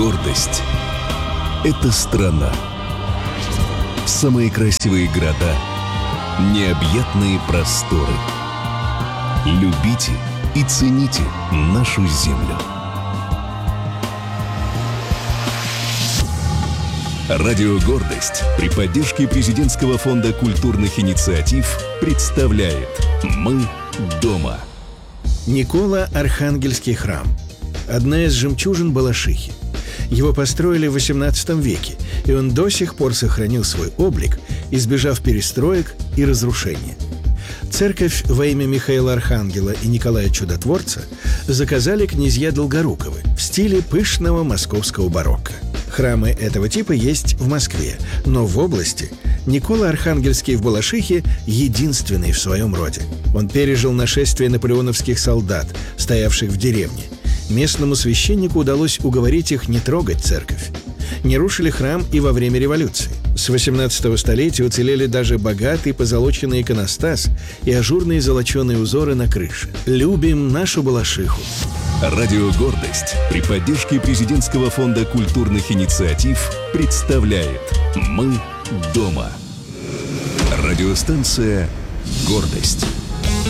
Гордость – это страна. Самые красивые города, необъятные просторы. Любите и цените нашу землю. Радио «Гордость» при поддержке Президентского фонда культурных инициатив представляет «Мы дома». Николо-Архангельский храм – одна из жемчужин Балашихи. Его построили в XVIII веке, и он до сих пор сохранил свой облик, избежав перестроек и разрушения. Церковь во имя Михаила Архангела и Николая Чудотворца заказали князья Долгоруковы в стиле пышного московского барокко. Храмы этого типа есть в Москве, но в области Николо-Архангельский в Балашихе единственный в своем роде. Он пережил нашествие наполеоновских солдат, стоявших в деревне. Местному священнику удалось уговорить их не трогать церковь. Не рушили храм и во время революции. С 18 столетия уцелели даже богатый позолоченный иконостас и ажурные золоченые узоры на крыше. Любим нашу Балашиху. Радио «Гордость» при поддержке Президентского фонда культурных инициатив представляет «Мы дома». Радиостанция «Гордость».